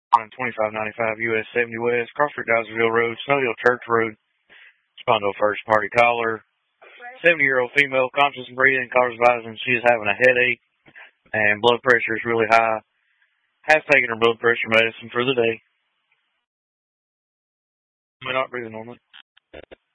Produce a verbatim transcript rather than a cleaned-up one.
on twenty-five ninety-five U S seventy West, Crossford Dyersville Road, Snow Hill Church Road, Spondo First Party Caller. seventy-year-old female, conscious and breathing, callers advising she is having a headache and blood pressure is really high. Has taken her blood pressure medicine for the day. May not breathing normally.